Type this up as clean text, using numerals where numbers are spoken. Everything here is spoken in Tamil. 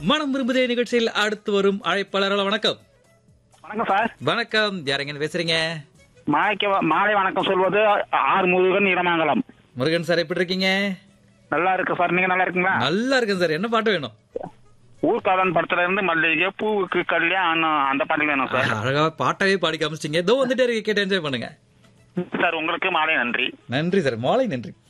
மனம் விரும்புதே நிகழ்ச்சியில் அடுத்து வரும் அழைப்பாளர்கள் வணக்கம். வணக்கம் சார். வணக்கம், யாரெங்க பேசுறீங்க? மாலை வணக்கம் சொல்வது ஆர் முருகன் இடமங்கலம். முருகன் சார், எப்படி இருக்கீங்க? நல்லா இருக்கு சார். நீங்க நல்லா இருக்கீங்களா? நல்லா இருக்கேன் சார். என்ன பாட்டு வேணும்? ஊர்காலன் படத்துல இருந்து மல்லிகை பூவுக்கு கல்யாணம் அந்த பாட்டு வேணும் சார். அழகா பாட்டாவே பாடி காமிச்சிட்டீங்க. இதோ வந்துட்டே இருக்கு, கேட்டு என்ஜாய் பண்ணுங்க சார். உங்களுக்கு மாலை நன்றி. நன்றி சார், மாலை நன்றி.